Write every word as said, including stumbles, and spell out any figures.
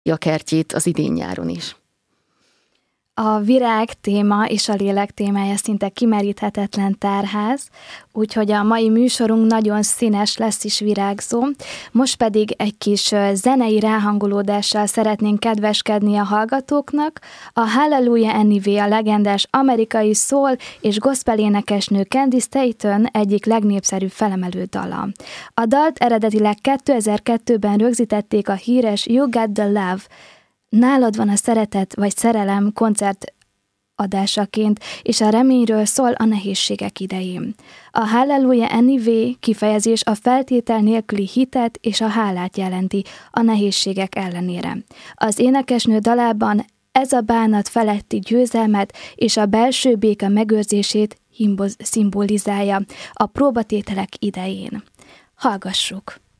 a kertjét az idén-nyáron is. A virág téma és a lélek témája szinte kimeríthetetlen tárház, úgyhogy a mai műsorunk nagyon színes lesz is virágzó. Most pedig egy kis zenei ráhangolódással szeretnénk kedveskedni a hallgatóknak. A Hallelujah Anyway, a legendás amerikai soul és gospel énekesnő Candi Staton egyik legnépszerűbb felemelő dala. A dalt eredetileg kétezer-kettőben rögzítették a híres You Got the Love, Nálad van a szeretet vagy szerelem koncert adásaként, és a reményről szól a nehézségek idején. A Hallelujah Anyway kifejezés a feltétel nélküli hitet és a hálát jelenti a nehézségek ellenére. Az énekesnő dalában ez a bánat feletti győzelmet és a belső béke megőrzését szimbolizálja a próbatételek idején. Hallgassuk!